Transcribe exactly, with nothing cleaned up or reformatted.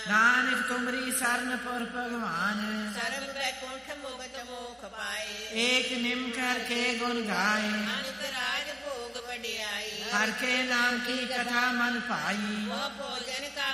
ਨਾਨਕ ਤੁਮਰੀ ਸਰਨ ਪੁਰ ਭਗਵਾਨ ਸਰਬ ਬੈਕੁੰਠ ਮੁਕਤ ਮੋਖ ਪਾਏ। ਏਕ ਨਿਮ ਕਰ ਕੇ ਗੁਣ ਗਾਏ ਅਨਕ ਰਾਜ ਭੋਗ ਵਡਿਆਈ। ਹਰ ਕੇ ਨਾਮ ਕੀ ਕਥਾ ਮਨ ਭਾਈ ਉਹ ਭੋਜਨ ਕਾ